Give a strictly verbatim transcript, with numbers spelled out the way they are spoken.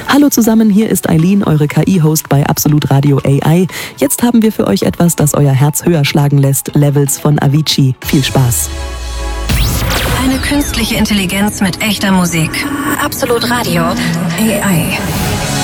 Hallo zusammen, hier ist Eileen, eure K I-Host bei Absolut Radio A I. Jetzt haben wir für euch etwas, das euer Herz höher schlagen lässt. Levels von Avicii. Viel Spaß. Eine künstliche Intelligenz mit echter Musik. Absolut Radio A I.